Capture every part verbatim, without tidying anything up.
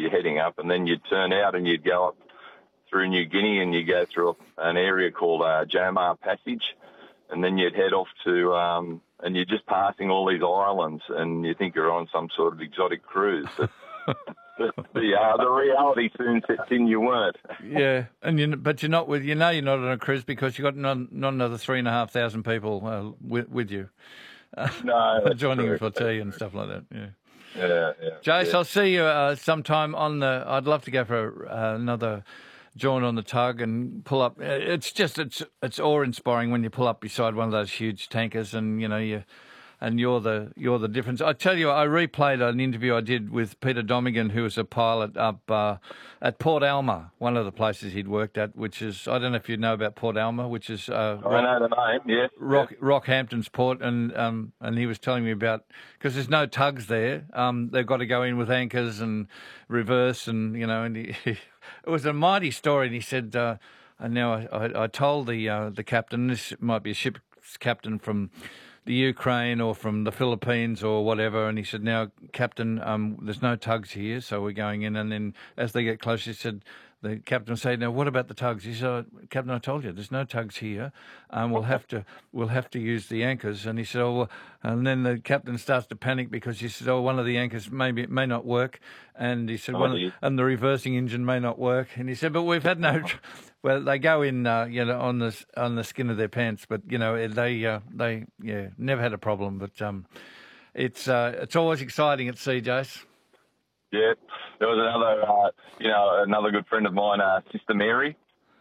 you're heading up, and then you'd turn out and you'd go up through New Guinea and you go through an area called uh, Jomar Passage, and then you'd head off to, um, and you're just passing all these islands, and you think you're on some sort of exotic cruise. But the the, uh, the reality soon sets in. You weren't. Yeah, and you but you're not with you know you're not on a cruise because you've got not, not another three and a half thousand people uh, with, with you. Uh, no, joining true. you for tea and stuff like that. Yeah. Yeah, yeah. Jace, yeah. I'll see you uh, sometime on the. I'd love to go for uh, another jaunt on the tug and pull up. It's just it's it's awe inspiring when you pull up beside one of those huge tankers, and you know you. And you're the you're the difference. I tell you, I replayed an interview I did with Peter Domigan, who was a pilot up uh, at Port Alma, one of the places he'd worked at, which is, I don't know if you know about Port Alma, which is uh, I know the name, yes. Rock, yes. Rockhampton's port, and um, and he was telling me about, because there's no tugs there, um, they've got to go in with anchors and reverse, and you know, and he, he, it was a mighty story. And he said, uh, and now I, I, I told the uh, the captain, this might be a ship's captain from the Ukraine or from the Philippines or whatever, and he said, now, Captain, um, there's no tugs here, so we're going in. And then as they get closer, he said, the captain said, now, what about the tugs? He said, oh, Captain, I told you, there's no tugs here. Um, we'll have to we'll have to use the anchors. And he said, oh, well, and then the captain starts to panic because he said, oh, one of the anchors maybe it may not work. And he said, oh, one of, and the reversing engine may not work. And he said, but we've had no, well, they go in, uh, you know, on the on the skin of their pants, but you know, they uh, they yeah, never had a problem. But um, it's uh, it's always exciting at sea, Jace. Yeah, there was another, uh, you know, another good friend of mine, uh, Sister Mary.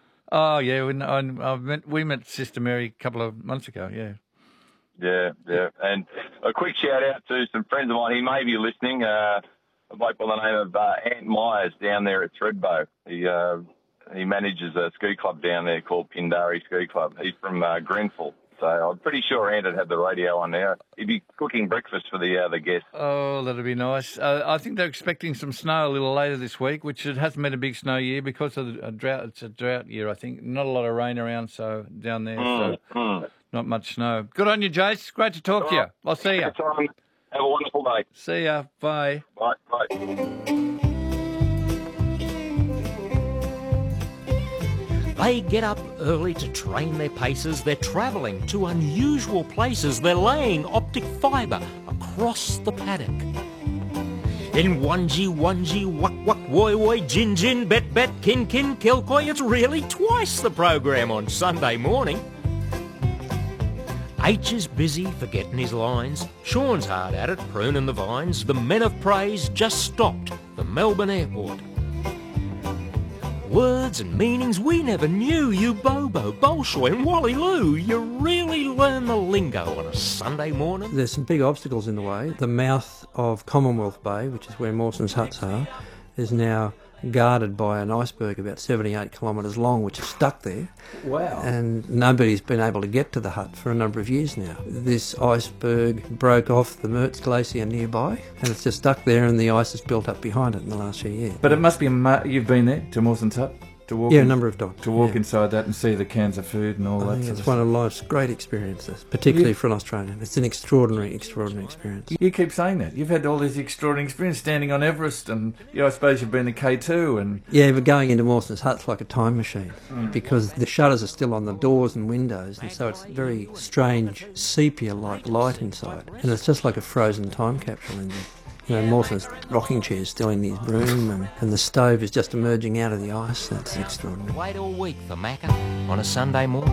Oh yeah, we, I, I met, we met Sister Mary a couple of months ago. Yeah. Yeah, yeah, and a quick shout out to some friends of mine. He may be listening. Uh, a bloke by the name of uh, Ant Myers down there at Thredbo. He uh, he manages a ski club down there called Pindari Ski Club. He's from uh, Grenfell. So I'm pretty sure Ant would have the radio on there. He'd be cooking breakfast for the uh, the guests. Oh, that'd be nice. Uh, I think they're expecting some snow a little later this week, which it hasn't been a big snow year because of the a drought. It's a drought year, I think. Not a lot of rain around, so down there, Mm, so mm. not much snow. Good on you, Jace. Great to talk to you. I'll see you. Have a wonderful day. See ya. Bye. Bye. Bye. They get up early to train their paces. They're travelling to unusual places. They're laying optic fibre across the paddock. In onesie, onesie, wuck, wuck, woy, woy, gin, gin, bet, bet, kin, kin, kilcoy, it's really twice the program on Sunday morning. H is busy forgetting his lines. Sean's hard at it, pruning the vines. The men of praise just stopped the Melbourne airport. Words and meanings we never knew. You Bobo, Bolshoi and Wally Lou. You really learn the lingo on a Sunday morning. There's some big obstacles in the way. The mouth of Commonwealth Bay, which is where Mawson's huts are, is now guarded by an iceberg about seventy-eight kilometres long, which is stuck there. Wow. And nobody's been able to get to the hut for a number of years now. This iceberg broke off the Mertz Glacier nearby, and it's just stuck there, and the ice has built up behind it in the last few years. But it must be, you've been there to Mawson's hut? To walk yeah, in, a number of times. To walk yeah. inside that and see the cans of food and all I that think sort it's of one stuff. of life's great experiences, particularly Yeah. for an Australian. It's an extraordinary, extraordinary experience. You keep saying that. You've had all this extraordinary experience standing on Everest, and you know, I suppose you've been to K two. And Yeah, but going into Mawson's hut's like a time machine mm. because the shutters are still on the doors and windows, and so it's very strange sepia-like light inside, and it's just like a frozen time capsule in there. You know, Mawson's rocking chair's still in his room, and, and the stove is just emerging out of the ice. That's extraordinary. Wait all week for Macca on a Sunday morning.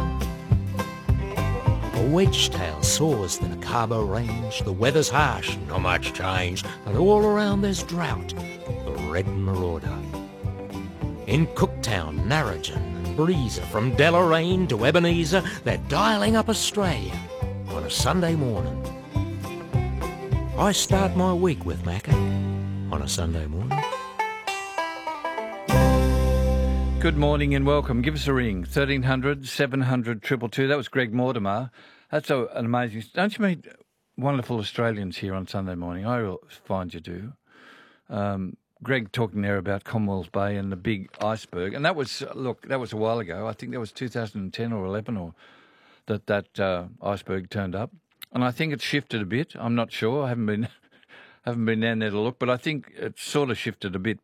A wedge-tail soars the Nicarbo Range. The weather's harsh, not much change, but all around there's drought. The Red Marauder. In Cooktown, Narrogin and Breezer, from Deloraine to Ebenezer, they're dialing up Australia on a Sunday morning. I start my week with Macca on a Sunday morning. good morning and welcome. Give us a ring, thirteen hundred, seven hundred, two two two. That was Greg Mortimer. That's a, an amazing... Don't you meet wonderful Australians here on Sunday morning? I find you do. Um, Greg talking there about Commonwealth Bay and the big iceberg. And that was, look, that was a while ago. I think that was two thousand ten or eleven or that that uh, iceberg turned up. And I think it's shifted a bit. I'm not sure. I haven't been haven't been down there to look, but I think it's sort of shifted a bit